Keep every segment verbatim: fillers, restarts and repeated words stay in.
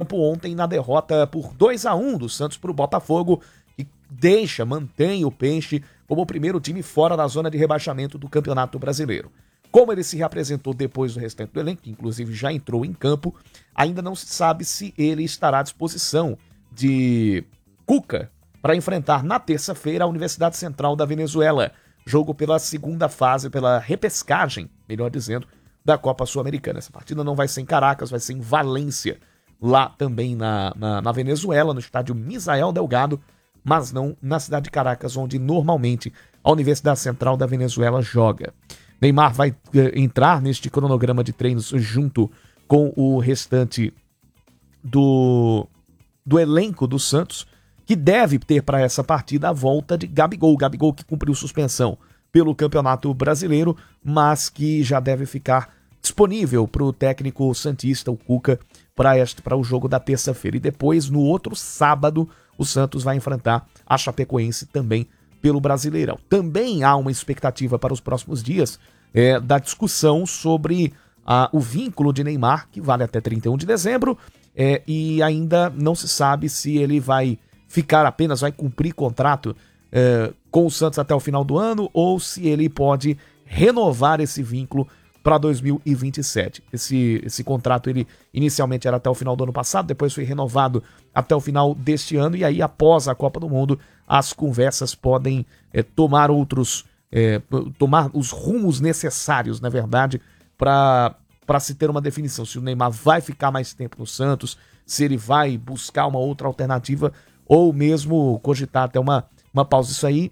campo ontem na derrota por dois a um do Santos para o Botafogo, que deixa, mantém o Peixe como o primeiro time fora da zona de rebaixamento do Campeonato Brasileiro. Como ele se reapresentou depois do restante do elenco, que inclusive já entrou em campo, ainda não se sabe se ele estará à disposição de Cuca para enfrentar na terça-feira a Universidade Central da Venezuela, jogo pela segunda fase, pela repescagem, melhor dizendo, da Copa Sul-Americana. Essa partida não vai ser em Caracas, vai ser em Valência, lá também na, na, na Venezuela, no estádio Misael Delgado, mas não na cidade de Caracas, onde normalmente a Universidade Central da Venezuela joga. Neymar vai eh, entrar neste cronograma de treinos junto com o restante do, do elenco do Santos, que deve ter para essa partida a volta de Gabigol. Gabigol que cumpriu suspensão pelo Campeonato Brasileiro, mas que já deve ficar disponível para o técnico santista, o Cuca, para o jogo da terça-feira. E depois, no outro sábado, o Santos vai enfrentar a Chapecoense também pelo Brasileirão. Também há uma expectativa para os próximos dias é, da discussão sobre a, o vínculo de Neymar, que vale até trinta e um de dezembro, é, e ainda não se sabe se ele vai ficar apenas, vai cumprir contrato é, com o Santos até o final do ano, ou se ele pode renovar esse vínculo para dois mil e vinte e sete. Esse, esse contrato ele inicialmente era até o final do ano passado, depois foi renovado até o final deste ano, e aí após a Copa do Mundo as conversas podem é, tomar outros, é, tomar os rumos necessários, na verdade, para para se ter uma definição, se o Neymar vai ficar mais tempo no Santos, se ele vai buscar uma outra alternativa, ou mesmo cogitar até uma, uma pausa. Isso aí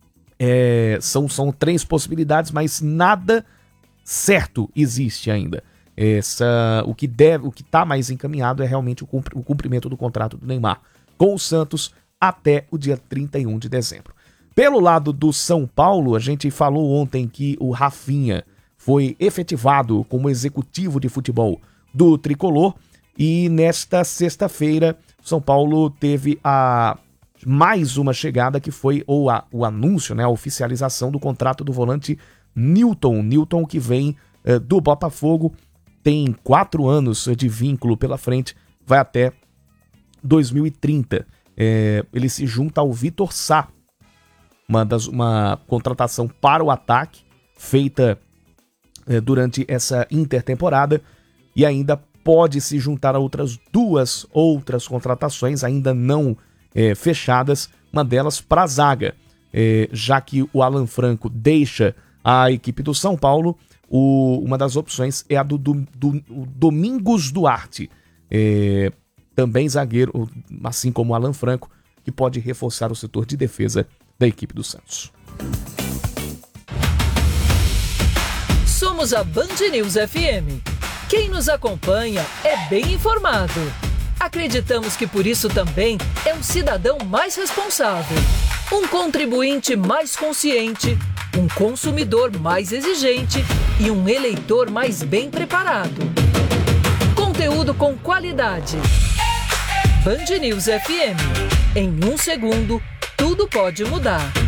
é, são, são três possibilidades, mas nada certo existe ainda. Essa, o que deve, o que está mais encaminhado é realmente o cumprimento do contrato do Neymar com o Santos até o dia trinta e um de dezembro. Pelo lado do São Paulo, a gente falou ontem que o Rafinha foi efetivado como executivo de futebol do Tricolor, e nesta sexta-feira São Paulo teve a mais uma chegada que foi ou a, o anúncio, né, a oficialização do contrato do volante Nilton. Nilton que vem eh, do Botafogo, tem quatro anos de vínculo pela frente, vai até dois mil e trinta. É, ele se junta ao Vitor Sá, uma, das, uma contratação para o ataque feita é, durante essa intertemporada, e ainda pode se juntar a outras duas outras contratações ainda não é, fechadas, uma delas para a zaga, é, já que o Alan Franco deixa a equipe do São Paulo. O, uma das opções é a do, do, do Domingos Duarte, é, também zagueiro, assim como o Alan Franco, que pode reforçar o setor de defesa da equipe do Santos. Somos a Band News F M. Quem nos acompanha é bem informado. Acreditamos que por isso também é um cidadão mais responsável, um contribuinte mais consciente, um consumidor mais exigente e um eleitor mais bem preparado. Conteúdo com qualidade. Band News F M. Em um segundo, tudo pode mudar.